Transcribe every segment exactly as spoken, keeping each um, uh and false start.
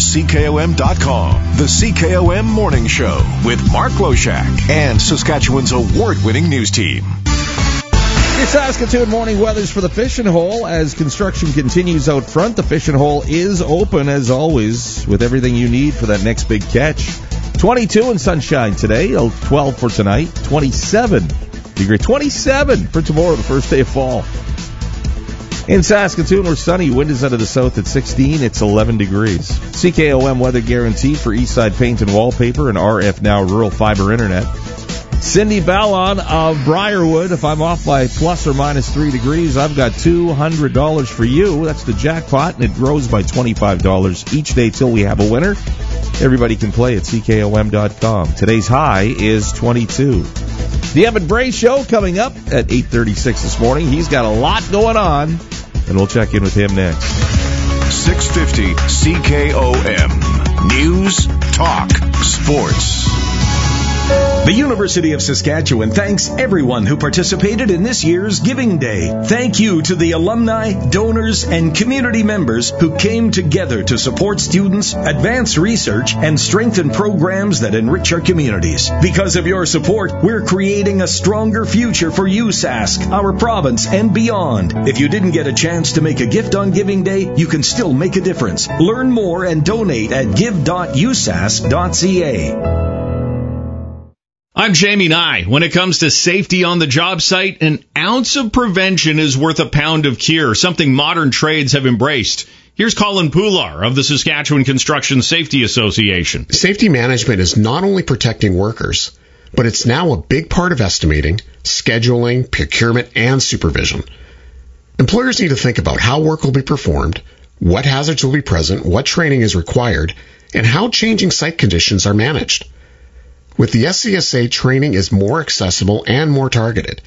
C K O M dot com. The C K O M Morning Show with Mark Loshak and Saskatchewan's award-winning news team. Your Saskatoon morning weathers for the Fishing Hole. As construction continues out front, the Fishing Hole is open as always with everything you need for that next big catch. twenty-two and sunshine today, twelve for tonight, twenty-seven degree, twenty-seven for tomorrow, the first day of fall. In Saskatoon, we're sunny. Wind is out of the south at sixteen. It's eleven degrees. C K O M weather guaranteed for Eastside Paint and Wallpaper and R F Now Rural Fiber Internet. Cindy Ballon of Briarwood. If I'm off by plus or minus three degrees, I've got two hundred dollars for you. That's the jackpot, and it grows by twenty-five dollars each day till we have a winner. Everybody can play at C K O M dot com. Today's high is twenty-two. The Evan Bray Show coming up at eight thirty-six this morning. He's got a lot going on, and we'll check in with him next. six fifty C K O M. News, talk, sports. The University of Saskatchewan thanks everyone who participated in this year's Giving Day. Thank you to the alumni, donors, and community members who came together to support students, advance research, and strengthen programs that enrich our communities. Because of your support, we're creating a stronger future for U S A S C, our province, and beyond. If you didn't get a chance to make a gift on Giving Day, you can still make a difference. Learn more and donate at give dot u s a s dot c a. I'm Jamie Nye. When it comes to safety on the job site, an ounce of prevention is worth a pound of cure, something modern trades have embraced. Here's Colin Poular of the Saskatchewan Construction Safety Association. Safety management is not only protecting workers, but it's now a big part of estimating, scheduling, procurement, and supervision. Employers need to think about how work will be performed, what hazards will be present, what training is required, and how changing site conditions are managed. With the S C S A, training is more accessible and more targeted.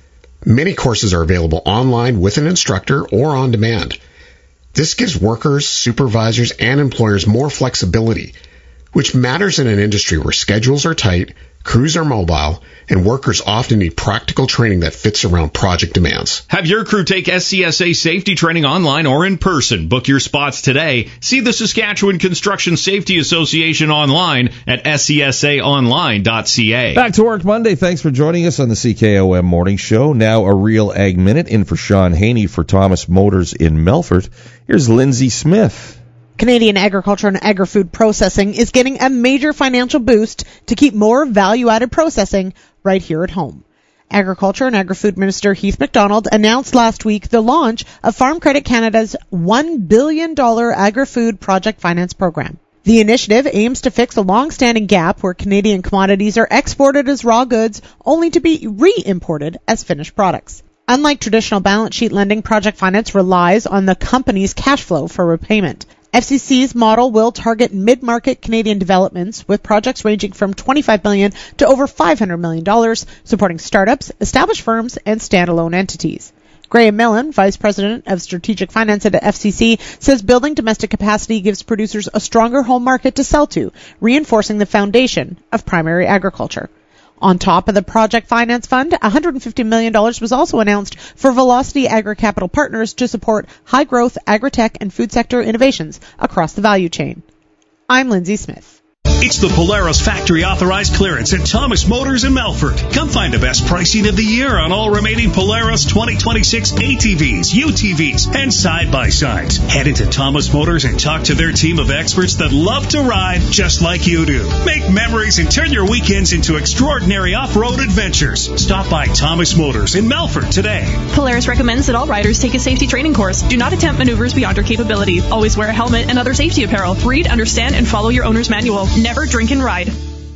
Many courses are available online with an instructor or on demand. This gives workers, supervisors, and employers more flexibility, which matters in an industry where schedules are tight, crews are mobile, and workers often need practical training that fits around project demands. Have your crew take S C S A safety training online or in person. Book your spots today. See the Saskatchewan Construction Safety Association online at s c s a online dot c a. Back to work Monday. Thanks for joining us on the C K O M Morning Show. Now a Real Ag Minute in for Sean Haney for Thomas Motors in Melfort. Here's Lindsay Smith. Canadian agriculture and agri-food processing is getting a major financial boost to keep more value-added processing right here at home. Agriculture and Agri-Food Minister Heath MacDonald announced last week the launch of Farm Credit Canada's one billion dollars agri-food project finance program. The initiative aims to fix a long-standing gap where Canadian commodities are exported as raw goods only to be re-imported as finished products. Unlike traditional balance sheet lending, project finance relies on the company's cash flow for repayment. F C C's model will target mid-market Canadian developments with projects ranging from twenty-five million dollars to over five hundred million dollars, supporting startups, established firms, and standalone entities. Graham Millen, Vice President of Strategic Finance at F C C, says building domestic capacity gives producers a stronger home market to sell to, reinforcing the foundation of primary agriculture. On top of the Project Finance Fund, one hundred fifty million dollars was also announced for Velocity Agri-Capital Partners to support high-growth agri-tech and food sector innovations across the value chain. I'm Lindsay Smith. It's the Polaris factory authorized clearance at Thomas Motors in Melfort. Come find the best pricing of the year on all remaining Polaris twenty twenty-six A T Vs, U T Vs, and side-by-sides. Head into Thomas Motors and talk to their team of experts that love to ride just like you do. Make memories and turn your weekends into extraordinary off-road adventures. Stop by Thomas Motors in Melfort today. Polaris recommends that all riders take a safety training course. Do not attempt maneuvers beyond your capability. Always wear a helmet and other safety apparel. Read, understand, and follow your owner's manual. Never drink and ride.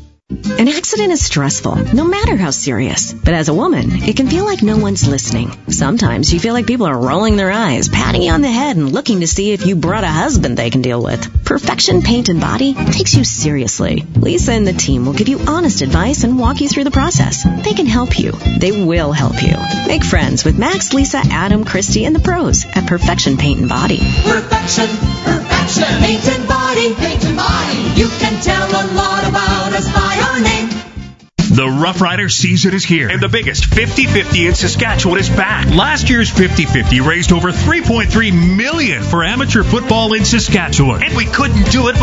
An accident is stressful, no matter how serious. But as a woman, it can feel like no one's listening. Sometimes you feel like people are rolling their eyes, patting you on the head, and looking to see if you brought a husband they can deal with. Perfection Paint and Body takes you seriously. Lisa and the team will give you honest advice and walk you through the process. They can help you. They will help you. Make friends with Max, Lisa, Adam, Christy, and the pros at Perfection Paint and Body. Perfection, perfection, paint and body, paint and body. You can tell a lot about us by our name. The Rough Rider season is here, and the biggest fifty-fifty in Saskatchewan is back. Last year's fifty-fifty raised over three point three million dollars for amateur football in Saskatchewan, and we couldn't do it